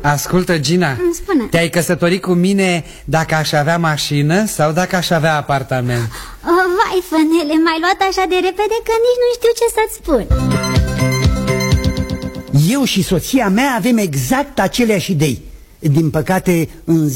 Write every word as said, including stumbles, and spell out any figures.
Ascultă, Gina, te-ai căsătorit cu mine dacă aș avea mașină sau dacă aș avea apartament? Oh, vai, Fănele, m-ai luat așa de repede că nici nu știu ce să-ți spun. Eu și soția mea avem exact aceleași idei. Din păcate, în